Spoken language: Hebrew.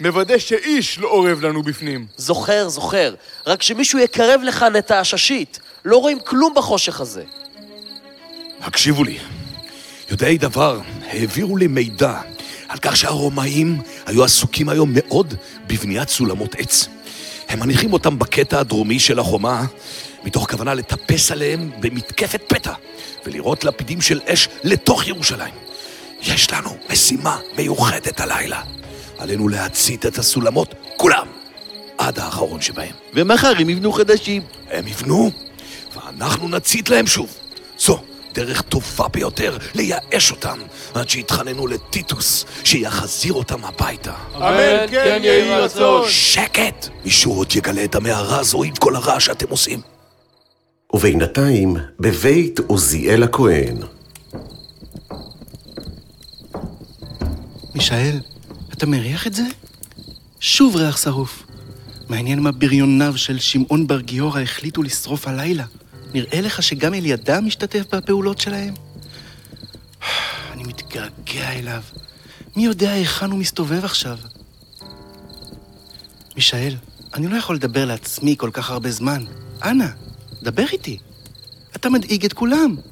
מוודא שאיש לא עורב לנו בפנים. זוכר. רק שמישהו יקרב לכאן את העששית. לא רואים כלום בחושך הזה. הקשיבו לי. יודעי דבר העבירו לי מידע על כך שהרומאים היו עסוקים היום מאוד בבניית סולמות עץ. הם מניחים אותם בקטע הדרומי של החומה, מתוך כוונה לטפס עליהם במתקפת פתע, ולירות לפידים של אש לתוך ירושלים. יש לנו משימה מיוחדת הלילה. עלינו להצית את הסולמות, כולם, עד האחרון שבהם. ומחר הם יבנו חדשים. הם יבנו, ואנחנו נצית להם שוב. זו דרך טובה ביותר לייאש אותם, עד שיתחננו לטיטוס, שיחזיר אותם הביתה. אמן כן יהי רצון. שקט! מישהו עוד יגלה את המערה הזו עם כל הרע שאתם עושים. ובינתיים, בבית עוזיאל הכהן. מישאל, אתה מריח את זה? שוב ריח שרוף. מעניין מה בריוניו של שמעון בר גיורא החליטו לשרוף הלילה. נראה לך שגם אלידע משתתף בפעולות שלהם? אני מתגעגע אליו. מי יודע היכן הוא מסתובב עכשיו? מישאל, אני לא יכול לדבר לעצמי כל כך הרבה זמן. אנא, דבר איתי. אתה מדאיג את כולם.